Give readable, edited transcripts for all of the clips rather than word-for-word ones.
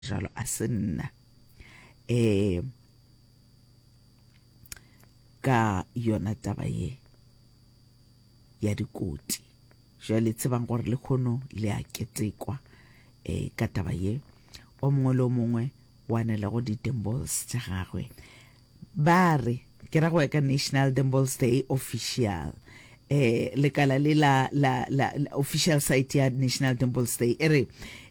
jalo a se nna ka yona taba ye ya dikoti jale tsebang gore le khono le a ketekwa ka taba ye o mongwe le o mongwe wanela go di-dimbles tša gagwe ba re ke ra go ya ka National Dimbles Day official lekala le la official site ya National Dimbles Day ere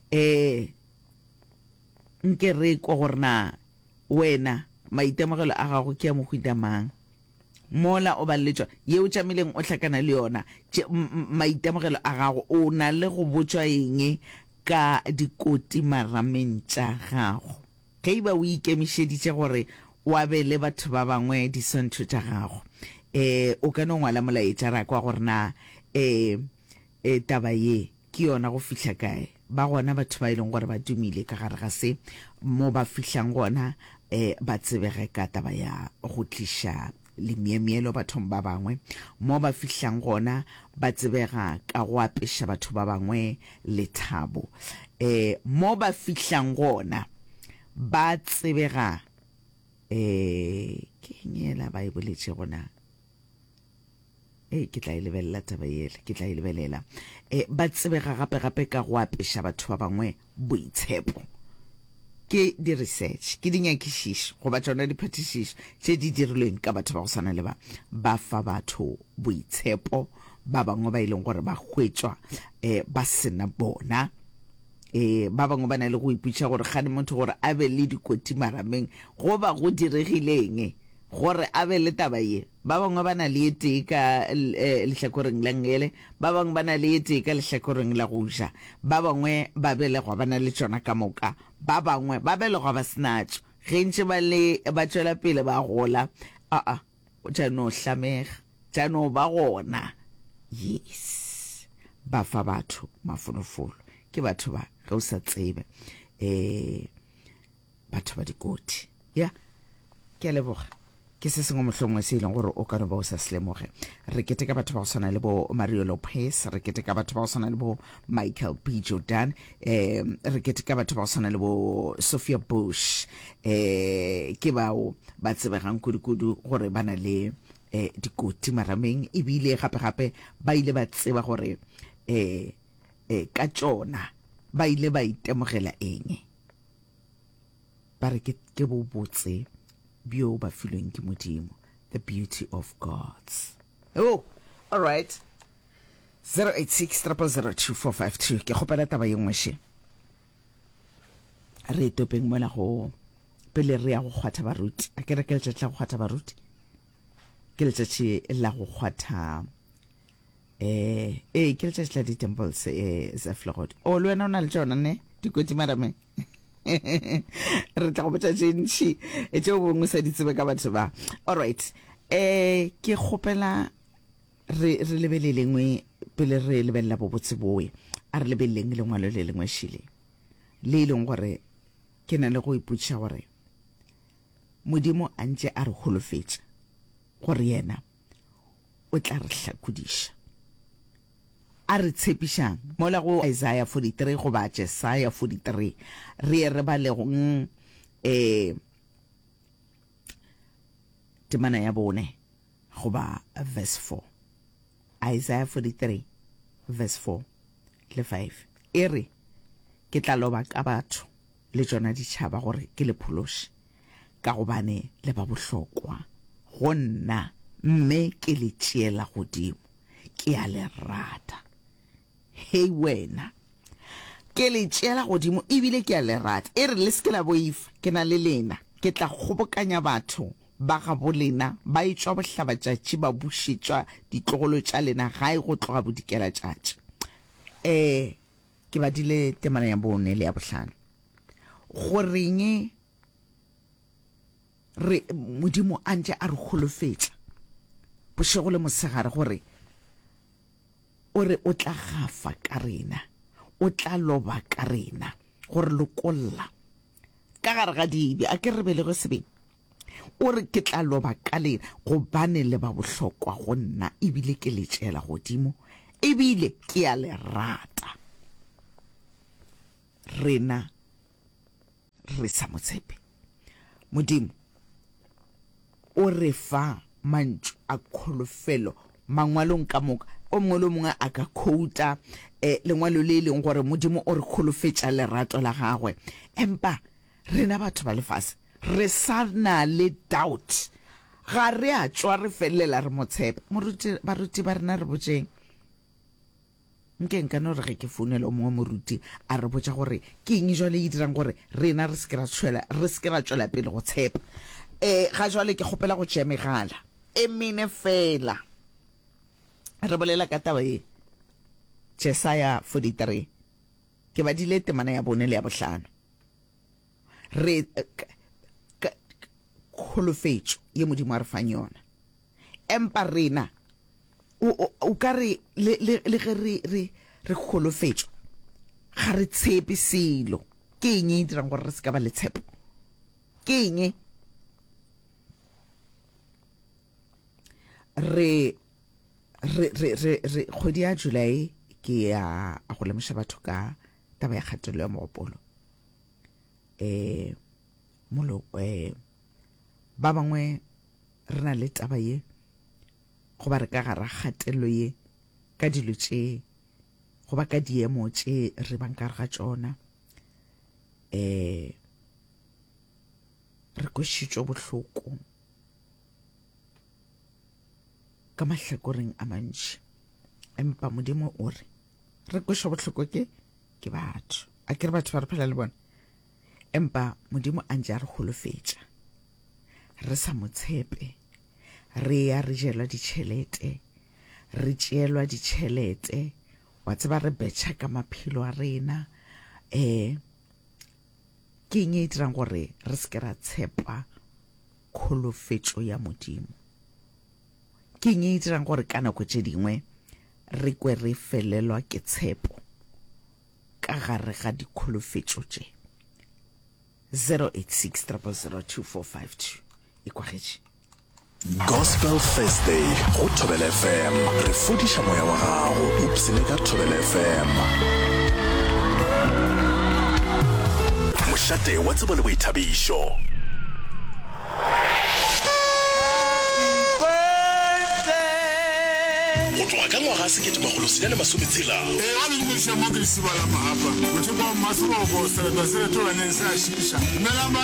nke re kwa gore na wena maitemogelo a gago ke ya mohuta mang mola o baletswa ye o tšamileng o hlakana le yona maitemogelo a gago o na le go botswa eng ka dikoti marameng tša gago ge iba o ikemišeditše gore wa be le batho ba bangwe disontsho tša gago o ka no ngwala molaetša ra kwa gore na taba ye ke yona go fihla kae ba gona batho ba ileng gore ba dumile ka gare ga se mo ba fihlang gona ba tsebege ka taba ya go tliša lemiemeelo bathong ba bangwe mo ba fihlang gona ba tsebega ka go apeša batho ba bangwe lethabo mo ba fihlang gona ba tsebega ke nyela ba e boletše gona ke tla e lebelela taba yele ke tla e lebelela ba tsebega gape ka go apeša batho ba bangwe boitshepo ke di-research ke dinyakišišo go ba tšona diphatišišo tše di dirilweng ka batho ba go sana le ba fa batho boitshepo ba bangwe ba ileng gore ba hwetšwa ba sena bona ba bangwe ba na le go iputša gore gane motho gore a be le dikoti marameng go ba go diregileng gore a be le taba ye ba bangwe ba na le ete ka lehlakoreng la ngele ba bangwe ba na le ete ka lehlakoreng la go ja ba bangwe ba belegwa ba na le tsona ka moka ba bangwe ba belegwa ba senatso ge ntse ba tšwela pele ba gola tša no hlamega tša no ba gona yes ba fa batho mafolofolo ke batho ba ge o sa tsebe batho ba dikoti ya ke a leboga ke se sengwe mohlomongwe se ileng gore o ka no ba o sa se lemoge re keteka batho ba go swana le bo Mario Lopez re keteka batho ba go swana le bo Michael B. Jordan re keteka batho ba go swana le bo Sophia Bush ke bao ba tsebegang kudu gore ba na le dikoti marameng ebile gape ba ile ba tseba gore ka tšona ba ile ba itemogela eng ba re ke bo botse bio ba filweng ke modimo the beauty of gods all right 086 ke kgopela taba ye ngweshe re topeng mola go pele re ya go kgwatha baruti a ke re ke letšatši la go kgwatha baruti ke letšatši la go kgwatha ke letšatši la di-temples Zeflogod le wena o na le tšona ne dikoti marameng re tla go botša tše ntši tšeo bongwe sa di tsebe ka batho ba alright ke kgopela re lebelelengwe pele re lebelela bobotse boe a re lebeleleng lengwalo le lengwe šile le leng gore ke na le go ipotša gore modimo a ntše a re holofetša gore yena o tla re hlakodiša a re tshepišang mola go Isaiah 43 go ba Jesaja 43 re ba legong temana ya bone go ba verse 4 Isaiah 43 verse 4 le 5 ere ke tla loba ka batho le tsona ditšhaba gore ke le phološe ka gobane le ba bohlokwa go nna mme ke le tšeela godimo ke a le rata hei wena ke le tšeela godimo ebile ke a le rata e re le seke la boifa ke na le lena ke tla kgobokanya batho ba ga bolena ba etswa bohlabatšatši ba bušetšwa ditlogolo tša lena ga e go tloga bodikela tšatši ke badile temana ya bone le ya bohlano goreng re modimo a ntše a re holofetša bošego le mosegare gore o re o tla gafa ka rena o tla loba ka rena gore lokolla ka gare ga dibe a ke re belego sebeng o re ke tla loba ka lena gobane le ba bohlokwa go nna ebile ke le tšeela godimo ebile ke a le rata rena re sa motshepe modimo o re fa mantšu a kholofelo mangwalong ka moka o mongwe le mongwe a ka khouta lengwalo le leng gore modimo o re kholofetša lerato la gagwe empa rena batho ba lefase re sana le doubt ga re a tswa re felela re motshepe baruti ba rena re botseng nka no re ge ke founela o mongwe moruti a re botsa gore ke eng jwale e dirang gore rena re se ke ra tswela pele go tshepa ga jwale ke kgopela go tšea megala e mene fela re bolela ka taba e Jesaya 43 ke badile temana ya bone le ya bohlano re kholofetšo ye modimo a re fang yona empa rena o ka re le ge re kholofetšo ga re tshepe selo ke eng e dirang gore re se ka ba le tshepo ke eng re kgwedi ya July ke ya go lemoša batho ka taba ya kgatelelo ya mogopolo ba bangwe re na le taba ye go ba re ka gara kgatelelo ye ka dilo tše go ba ka diemo tše re bankare ga tšona re kwešišitšwe bohloko ka mahlakoreng a mantši empa modimo o re re kweša bohloko ke batho a ke re batho ba re phela le bona empa modimo a ntše a re holofetša re sa motshepe re ya re jelwa ditšhelete re tšeelwa ditšhelete wa tseba re betšha ka maphelo a rena ke eng e dirang gore re se ke ra tshepa kholofetšo ya modimo ke eng e dirang gore ka nako tše dingwe re kwe re felelwa ke tshepo ka gare ga dikholofetšo tše 086 0002452 ikwagetše Gospel Thursday go Thobela FM re fodiša moya wa gago ipsene ka Thobela FM mošate wa tsebo le boithabišo go tloga ka ngwaga 1960 a le mo ke se bala mahapa motho ba masoro go se ba se to ne sa shisha